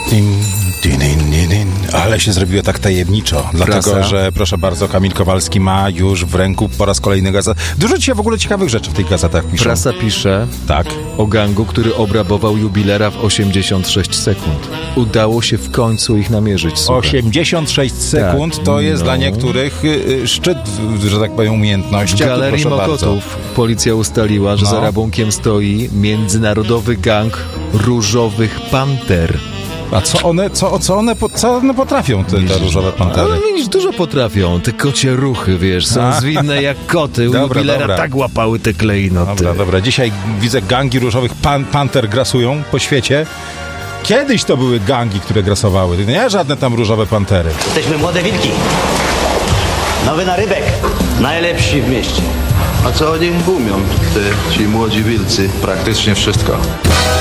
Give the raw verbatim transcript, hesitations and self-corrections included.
Din, din, din, din, din. Ale się zrobiło tak tajemniczo, dlatego, Prasa. że proszę bardzo, Kamil Kowalski ma już w ręku po raz kolejny gazet. Dużo dzisiaj w ogóle ciekawych rzeczy w tych gazetach piszą. Prasa pisze Tak. o gangu, który obrabował jubilera w osiemdziesiąt sześć sekund. Udało się w końcu ich namierzyć. Słuchaj. osiemdziesiąt sześć sekund Tak, to jest no. dla niektórych y, y, szczyt, że tak powiem, umiejętności. W A tu Galerii proszę bardzo. Mokotów policja ustaliła, że No. za rabunkiem stoi międzynarodowy gang różowych panter. A co one, co, co one, po- co one potrafią, te, te różowe pantery? Ale widzisz, dużo potrafią. Te kocie ruchy, wiesz, są A. zwinne jak koty. U Dobra, jubilera dobra. tak łapały te klejnoty. Dobra, dobra. Dzisiaj widzę, gangi różowych pan, panter grasują po świecie. Kiedyś to były gangi, które grasowały. Nie żadne tam różowe pantery. Jesteśmy młode wilki. Nowy narybek. Najlepsi w mieście. A co oni umią, te ci młodzi wilcy? Praktycznie wszystko.